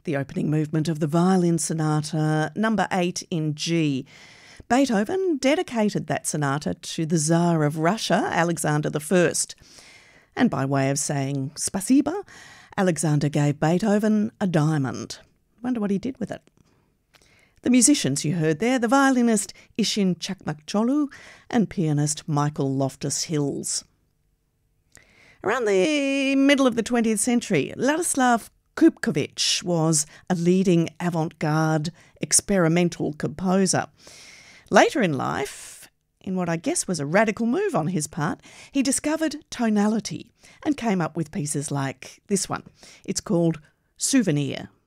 the opening movement of the Violin Sonata number 8 in G. Beethoven dedicated that sonata to the Tsar of Russia, Alexander I. And by way of saying spasiba, Alexander gave Beethoven a diamond. Wonder what he did with it. The musicians you heard there, the violinist Ishin Chakmakcholu and pianist Michael Loftus-Hills. Around the middle of the 20th century, Ladislav Kubkovich was a leading avant-garde experimental composer. Later in life, in what I guess was a radical move on his part, he discovered tonality and came up with pieces like this one. It's called Souvenir.